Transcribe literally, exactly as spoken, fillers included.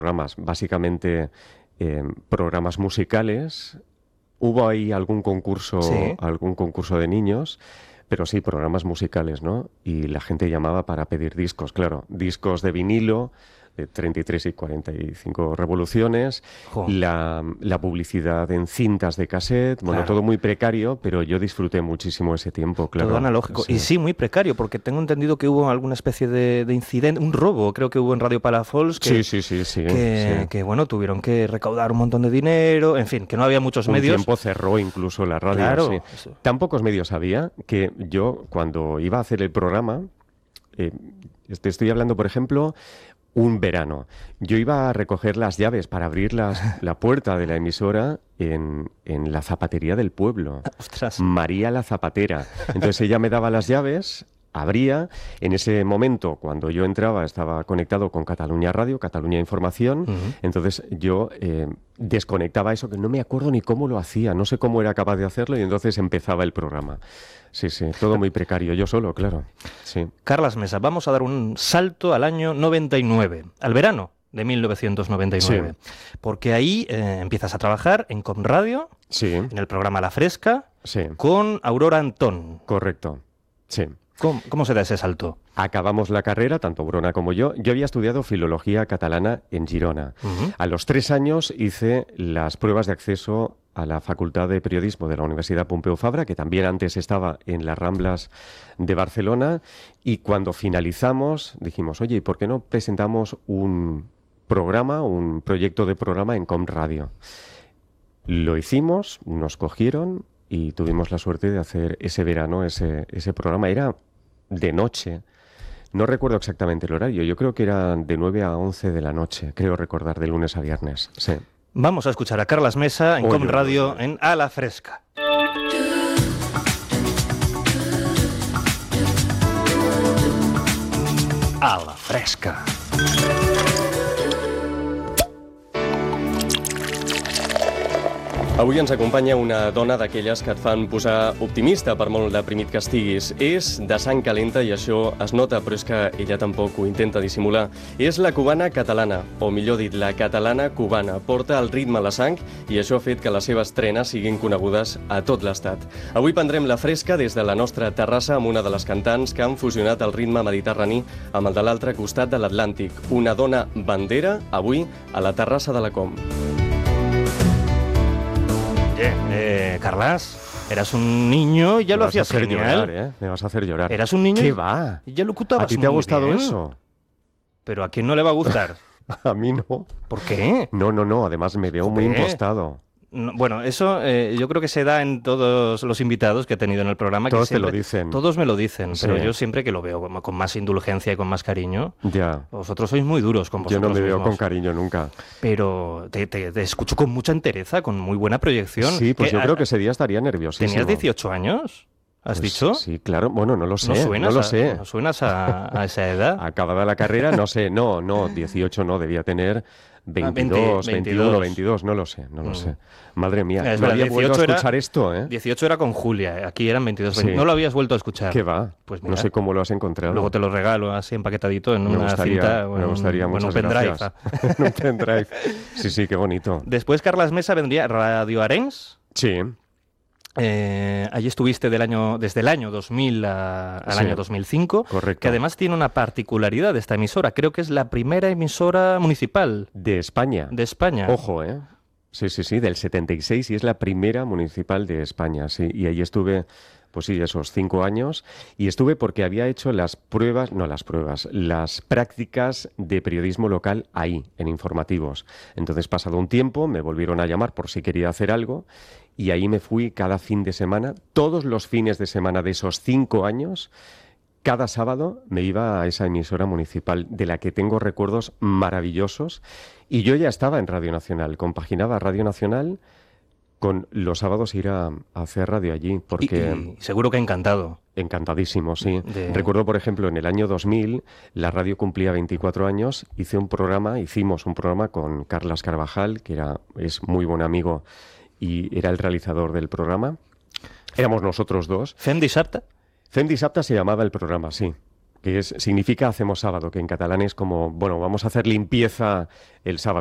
programas, básicamente eh, programas musicales. Hubo ahí algún concurso, Sí. algún concurso de niños, pero sí, programas musicales, ¿no? Y la gente llamaba para pedir discos, claro, discos de vinilo, de treinta y tres y cuarenta y cinco revoluciones, Jo. la, la publicidad en cintas de cassette, bueno, Claro. todo muy precario, pero yo disfruté muchísimo ese tiempo, claro. Todo analógico. Y sí, muy precario, porque tengo entendido que hubo alguna especie de, de incidente, un robo, creo que hubo en Radio Palafols, que, Sí, sí, sí, sí, que, sí. que, bueno, tuvieron que recaudar un montón de dinero, en fin, que no había muchos Un medios. tiempo cerró incluso la radio. Claro. Sí. Eso. Tan pocos medios había que yo, cuando iba a hacer el programa, eh, te estoy hablando, por ejemplo, un verano. Yo iba a recoger las llaves para abrir las, la puerta de la emisora en, en la zapatería del pueblo. Ostras. María la Zapatera. Entonces ella me daba las llaves, abría. En ese momento, cuando yo entraba, estaba conectado con Cataluña Radio, Cataluña Información. Ujú. Entonces yo eh, desconectaba eso, que no me acuerdo ni cómo lo hacía, no sé cómo era capaz de hacerlo, y entonces empezaba el programa. Sí, sí, todo muy precario, yo solo, claro. Sí. Carlas Mesa, vamos a dar un salto al año noventa y nueve, al verano de mil novecientos noventa y nueve. Sí. Porque ahí eh, empiezas a trabajar en Com Radio, Sí, en el programa La Fresca, sí, con Aurora Antón. correcto. Sí. ¿Cómo, cómo se da ese salto? Acabamos la carrera, tanto Brona como yo. Yo había estudiado filología catalana en Girona. Ujú. A los tres años hice las pruebas de acceso a la Facultad de Periodismo de la Universidad Pompeu Fabra, que también antes estaba en las Ramblas de Barcelona, y cuando finalizamos dijimos, oye, ¿y por qué no presentamos un programa, un proyecto de programa en Com Radio? Lo hicimos, nos cogieron y tuvimos la suerte de hacer ese verano ese, ese programa. Era de noche. No recuerdo exactamente el horario, yo creo que era de nueve a once de la noche, creo recordar, de lunes a viernes. Sí. Vamos a escuchar a Carlas Mesa en Oye, Com oye, Radio oye. en A la Fresca. A la Fresca. Avui ens acompanya una dona d'aquelles que et fan posar optimista per molt deprimit que estiguis. És de sang calenta i això es nota, però és que ella tampoc ho intenta dissimular. És la cubana catalana, o millor dit, la catalana cubana. Porta el ritme a la sang i això ha fet que les seves trenes siguin conegudes a tot l'estat. Avui prendrem la fresca des de la nostra terrassa amb una de les cantants que han fusionat el ritme mediterrani amb el de l'altre costat de l'Atlàntic. Una dona bandera, avui, a la terrassa de la Com. Oye, eh, Carlas, eras un niño y ya Me lo vas a hacías hacer genial. llorar, ¿eh? Me vas a hacer llorar. Eras un niño ¿Qué y- va? y ya locutabas ¿A ti te ha muy gustado bien. eso? Pero ¿a quién no le va a gustar? A mí no. ¿Por qué? No, no, no. Además me veo muy Joder. impostado. No, bueno, eso eh, yo creo que se da en todos los invitados que he tenido en el programa. que Todos te lo siempre- dicen. Todos me lo dicen, Sí. pero yo siempre que lo veo como con más indulgencia y con más cariño. Ya. Vosotros sois muy duros con Yo vosotros no me veo mismos. con cariño nunca. Pero te, te- te escucho con mucha entereza, con muy buena proyección. Sí, pues ¿Qué, yo a- creo que ese día estaría nerviosísimo. ¿Tenías dieciocho años? ¿Has Pues dicho? Sí, claro. Bueno, no lo sé. ¿No No, suenas, lo a, sé. ¿no suenas a, a esa edad? Acabada la carrera, no sé. No, no, dieciocho no. Debía tener veintidós, veinte, veintiuno, veintidós. veintidós. No lo sé, no lo Mm. sé. Madre mía, Es no verdad, había vuelto a dieciocho era- escuchar esto, ¿eh? dieciocho era con Julia, aquí eran veintidós. Sí. No lo habías vuelto a escuchar. ¿Qué va? Pues no mira, sé cómo lo has encontrado. luego te lo regalo así empaquetadito en me una gustaría, cinta o en me gustaría, un, o en un muchas pendrive. gracias. En un pendrive. Sí, sí, qué bonito. Después Carlas Mesa vendría Radio Arenys. Sí, Eh, allí estuviste del año, desde el año dos mil a- al Sí. año dos mil cinco, correcto. que además tiene una particularidad de esta emisora. Creo que es la primera emisora municipal De España. de España. Ojo, ¿eh? Sí, sí, sí, del setenta y seis y es la primera municipal de España, sí. Y ahí estuve, pues sí, esos cinco años. Y estuve porque había hecho las pruebas, no las pruebas, las prácticas de periodismo local ahí, en informativos. Entonces, pasado un tiempo, me volvieron a llamar por si quería hacer algo. Y ahí me fui cada fin de semana, todos los fines de semana de esos cinco años. Cada sábado me iba a esa emisora municipal de la que tengo recuerdos maravillosos y yo ya estaba en Radio Nacional, compaginaba Radio Nacional con los sábados ir a, a hacer radio allí, Y- porque y seguro que encantado. encantadísimo, sí. De- Recuerdo, por ejemplo, en el año dos mil, la radio cumplía veinticuatro años, hice un programa, hicimos un programa con Carlas Carvajal, que era, es muy buen amigo y era el realizador del programa. Éramos nosotros dos. Fem dissabte? Fem dissabte se llamaba el programa, sí. que es, significa hacemos sábado, que en catalán es como, bueno, vamos a hacer limpieza el sábado.